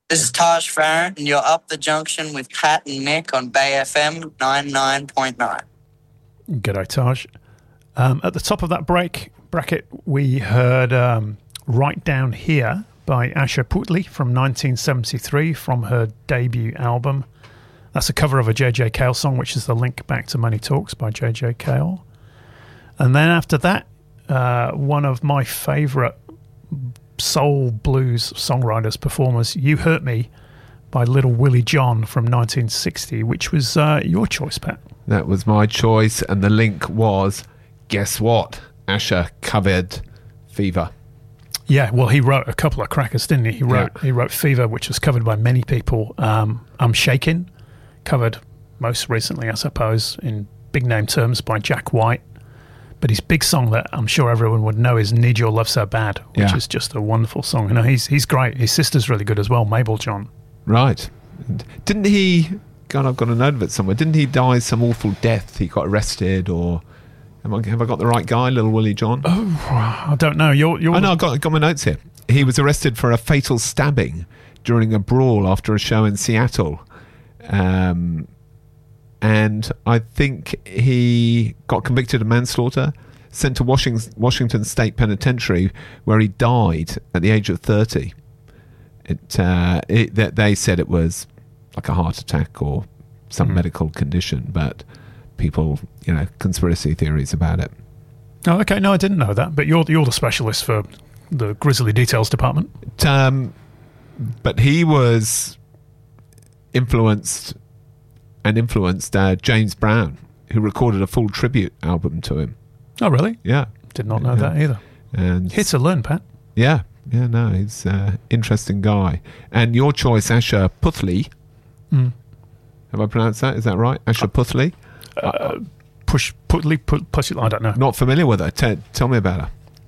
This is Taj Farron, and you're up the junction with Pat and Nick on Bay FM 99.9. G'day, Taj. At the top of that bracket, we heard Right Down Here by Asha Puthli from 1973 from her debut album. That's a cover of a J.J. Cale song, which is the link back to Money Talks by J.J. Cale. And then after that, one of my favourite soul blues songwriters, performers, You Hurt Me by Little Willie John from 1960, which was your choice, Pat. That was my choice, and the link was, guess what? Asher covered Fever. Yeah, well, he wrote a couple of crackers, didn't he? He wrote Fever, which was covered by many people. I'm Shakin', covered most recently, I suppose, in big name terms by Jack White. But his big song that I'm sure everyone would know is Need Your Love So Bad, which is just a wonderful song. You know, he's great. His sister's really good as well, Mabel John. Right. Didn't he... God, I've got a note of it somewhere. Didn't he die some awful death? He got arrested, or... Have I got the right guy, Little Willie John? Oh, I don't know. You're oh, no, I've got my notes here. He was arrested for a fatal stabbing during a brawl after a show in Seattle. And I think he got convicted of manslaughter, sent to Washington State Penitentiary, where he died at the age of 30. They said it was like a heart attack or some medical condition, but people, conspiracy theories about it. Oh, okay. No, I didn't know that. But you're the specialist for the grisly details department. But he was influenced James Brown, who recorded a full tribute album to him. Oh, really? Yeah. Did not know that either. And here to learn, Pat. Yeah. Yeah, no, he's an interesting guy. And your choice, Asha Puthli. Have I pronounced that? Is that right? Asha Puthli? Puthli, I don't know. Not familiar with her. Tell me about her.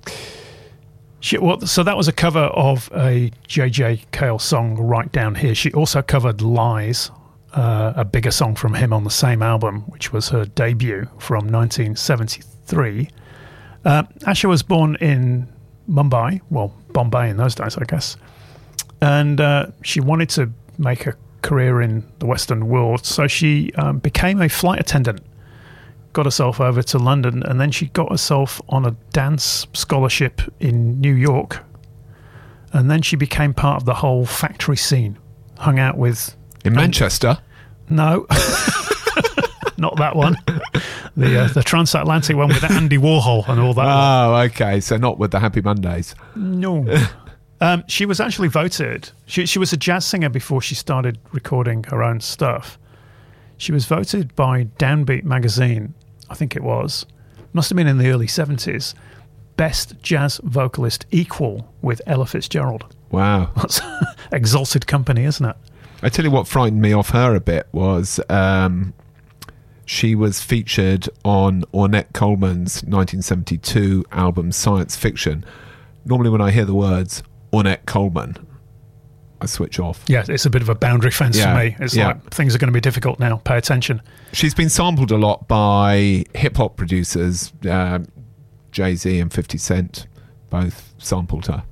So that was a cover of a J.J. Cale song, Right Down Here. She also covered Lies, a bigger song from him on the same album, which was her debut from 1973. Asha was born in Mumbai, well, Bombay in those days, I guess. And she wanted to make a career in the Western world, so she became a flight attendant, got herself over to London, and then she got herself on a dance scholarship in New York. And then she became part of the whole factory scene, hung out with... In Manchester? No, not that one. The transatlantic one with Andy Warhol and all that. Oh, okay. So not with the Happy Mondays. No. She was actually voted. She was a jazz singer before she started recording her own stuff. She was voted by Downbeat magazine, I think it was. Must have been in the early 70s. Best jazz vocalist, equal with Ella Fitzgerald. Wow. That's exalted company, isn't it? I tell you what frightened me off her a bit was she was featured on Ornette Coleman's 1972 album Science Fiction. Normally when I hear the words Ornette Coleman, I switch off. Yeah, it's a bit of a boundary fence for me. It's like, things are going to be difficult now. Pay attention. She's been sampled a lot by hip-hop producers. Jay-Z and 50 Cent both sampled her.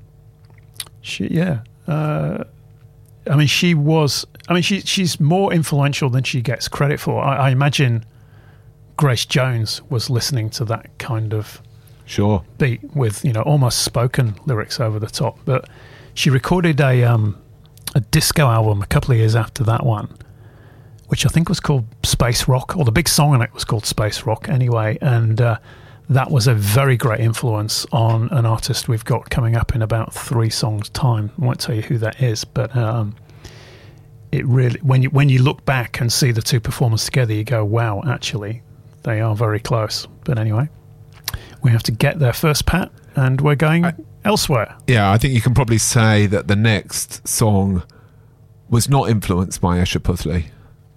She's more influential than she gets credit for. I imagine Grace Jones was listening to that kind of beat with, almost spoken lyrics over the top. But she recorded a disco album a couple of years after that one, which I think was called Space Rock, or the big song on it was called Space Rock anyway. And that was a very great influence on an artist we've got coming up in about 3 songs' time. I won't tell you who that is, but it really, when you look back and see the two performers together, you go, wow, actually, they are very close. But anyway, we have to get there first, Pat, and we're going elsewhere. Yeah, I think you can probably say that the next song was not influenced by Asha Puthli.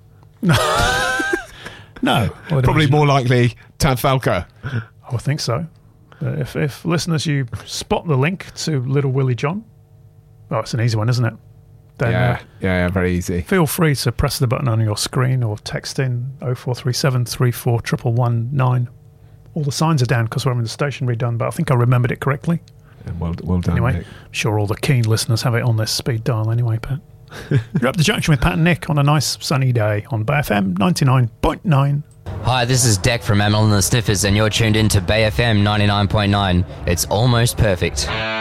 No. Probably more likely Tad Falco. I would think so. If listeners, you spot the link to Little Willie John, well, it's an easy one, isn't it? Then, yeah, very easy. Feel free to press the button on your screen or text in 0437 34 119. All the signs are down because we're having the station redone, but I think I remembered it correctly. Yeah, well done. Anyway, Nick. I'm sure all the keen listeners have it on their speed dial anyway, Pat. You're up the junction with Pat and Nick on a nice sunny day on Bay FM 99.9. Hi, this is Deck from Amel and the Sniffers, and you're tuned in to Bay FM 99.9. It's almost perfect.